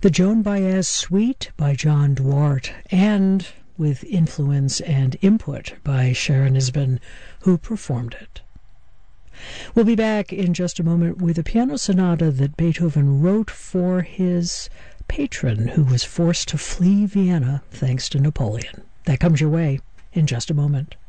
The Joan Baez Suite by John Duarte, and with influence and input by Sharon Isbin, who performed it. We'll be back in just a moment with a piano sonata that Beethoven wrote for his patron, who was forced to flee Vienna thanks to Napoleon. That comes your way in just a moment.